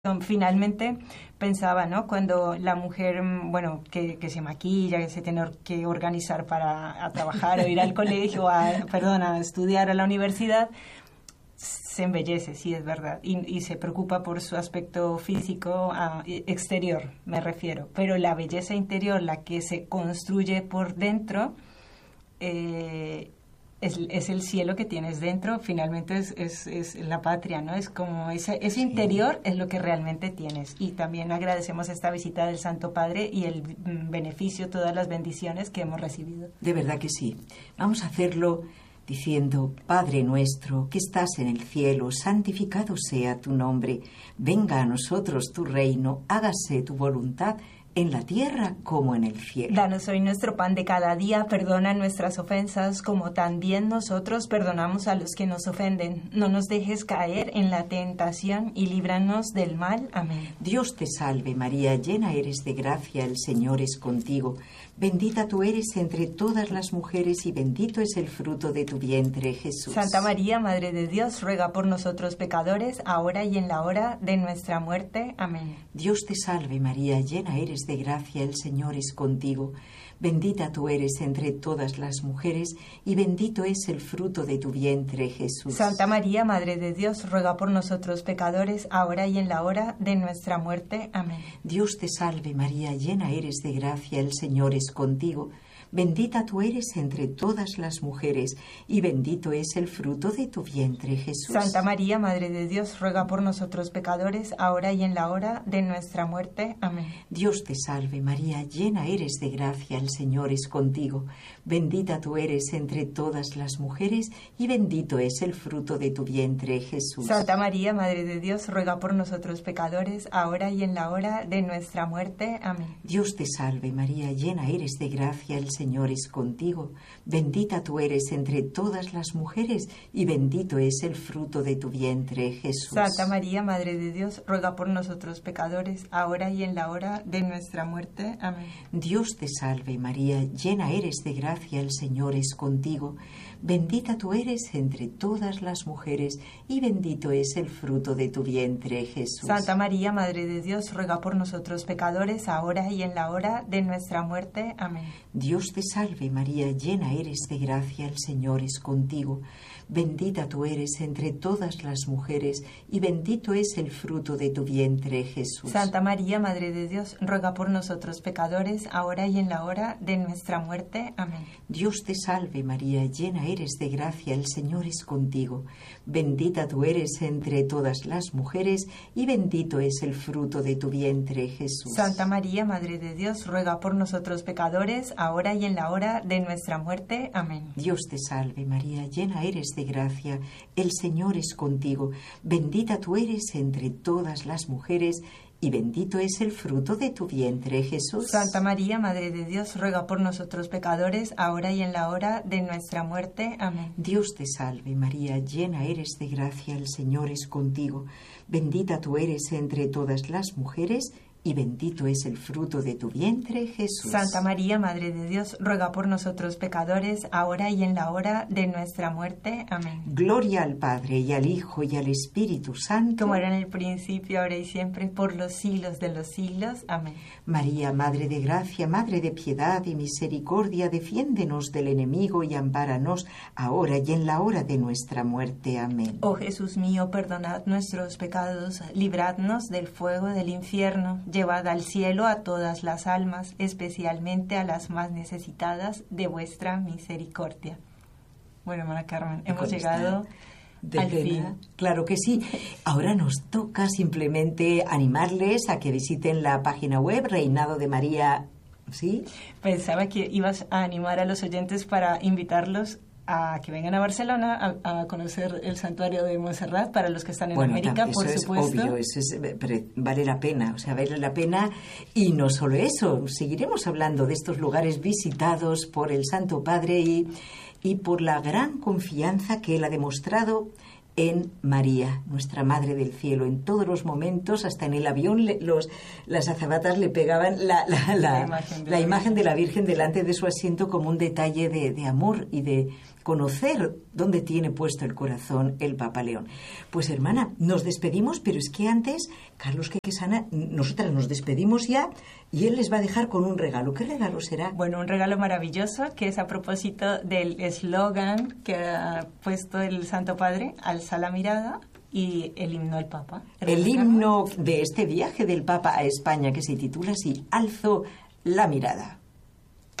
Finalmente pensaba, ¿no? Cuando la mujer, bueno, que se maquilla, que se tiene que organizar para a trabajar o ir al colegio, a estudiar a la universidad, se embellece, sí, es verdad, y se preocupa por su aspecto físico exterior, me refiero. Pero la belleza interior, la que se construye por dentro, es el cielo que tienes dentro, finalmente es la patria, ¿no? Es como ese interior es lo que realmente tienes. Y también agradecemos esta visita del Santo Padre y el beneficio, todas las bendiciones que hemos recibido. De verdad que sí. Vamos a hacerlo diciendo: Padre nuestro, que estás en el cielo, santificado sea tu nombre. Venga a nosotros tu reino, hágase tu voluntad, en la tierra como en el cielo. Danos hoy nuestro pan de cada día, perdona nuestras ofensas, como también nosotros perdonamos a los que nos ofenden. No nos dejes caer en la tentación y líbranos del mal. Amén. Dios te salve María, llena eres de gracia, el Señor es contigo. Bendita tú eres entre todas las mujeres y bendito es el fruto de tu vientre, Jesús. Santa María, Madre de Dios, ruega por nosotros pecadores, ahora y en la hora de nuestra muerte. Amén. Dios te salve María, llena eres de gracia, el Señor es contigo. Bendita tú eres entre todas las mujeres y bendito es el fruto de tu vientre, Jesús. Santa María, Madre de Dios, ruega por nosotros pecadores, ahora y en la hora de nuestra muerte. Amén. Dios te salve María, llena eres de gracia, el Señor es contigo. Bendita tú eres entre todas las mujeres y bendito es el fruto de tu vientre, Jesús. Santa María, Madre de Dios, ruega por nosotros pecadores, ahora y en la hora de nuestra muerte. Amén. Dios te salve María, llena eres de gracia, el Señor es contigo. Bendita tú eres entre todas las mujeres y bendito es el fruto de tu vientre, Jesús. Santa María, Madre de Dios, ruega por nosotros pecadores, ahora y en la hora de nuestra muerte. Amén. Dios te salve María, llena eres de gracia, el Señor es contigo. Bendita tú eres entre todas las mujeres y bendito es el fruto de tu vientre, Jesús. Santa María, Madre de Dios, ruega por nosotros pecadores, ahora y en la hora de nuestra muerte. Amén. Dios te salve María, llena eres de gracia, el Señor es contigo. Bendita tú eres entre todas las mujeres y bendito es el fruto de tu vientre, Jesús. Santa María, Madre de Dios, ruega por nosotros pecadores, ahora y en la hora de nuestra muerte. Amén. Dios te salve María, llena eres de gracia, el Señor es contigo. Bendita tú eres entre todas las mujeres y bendito es el fruto de tu vientre, Jesús. Santa María, Madre de Dios, ruega por nosotros pecadores, ahora y en la hora de nuestra muerte. Amén. Dios te salve María, llena eres de gracia, el Señor es contigo. Bendita tú eres entre todas las mujeres y bendito es el fruto de tu vientre, Jesús. Santa María, Madre de Dios, ruega por nosotros pecadores, ahora y en la hora de nuestra muerte. Amén. Dios te salve María, llena eres de gracia, el Señor es contigo. Bendita tú eres entre todas las mujeres y bendito es el fruto de tu vientre, Jesús. Santa María, Madre de Dios, ruega por nosotros pecadores, ahora y en la hora de nuestra muerte. Amén. Dios te salve María, llena eres de gracia, el Señor es contigo. Bendita tú eres entre todas las mujeres y bendito es el fruto de tu vientre, Jesús. Santa María, Madre de Dios, ruega por nosotros pecadores, ahora y en la hora de nuestra muerte. Amén. Gloria al Padre, y al Hijo, y al Espíritu Santo. Como era en el principio, ahora y siempre, por los siglos de los siglos. Amén. María, Madre de Gracia, Madre de Piedad y Misericordia, defiéndenos del enemigo y ampáranos, ahora y en la hora de nuestra muerte. Amén. Oh Jesús mío, perdonad nuestros pecados, libradnos del fuego del infierno, llevad al cielo a todas las almas, especialmente a las más necesitadas de vuestra misericordia. Bueno, hermana Carmen, hemos llegado al fin. Claro que sí. Ahora nos toca simplemente animarles a que visiten la página web Reinado de María. ¿Sí? Pensaba que ibas a animar a los oyentes para invitarlos a que vengan a Barcelona a conocer el santuario de Montserrat para los que están en América, por supuesto. Obvio, pero vale la pena, o sea, vale la pena. Y no solo eso, seguiremos hablando de estos lugares visitados por el Santo Padre y por la gran confianza que él ha demostrado en María, nuestra Madre del Cielo. En todos los momentos, hasta en el avión, las azafatas le pegaban la imagen de la Virgen delante de su asiento como un detalle de amor y de conocer dónde tiene puesto el corazón el Papa León. Pues hermana, nos despedimos, pero es que antes, Carlos Quequesana, nosotras nos despedimos ya y él les va a dejar con un regalo. ¿Qué regalo será? Bueno, un regalo maravilloso que es a propósito del eslogan que ha puesto el Santo Padre, alza la mirada, y el himno del Papa. El himno de este viaje del Papa a España, que se titula así, Alzo la mirada.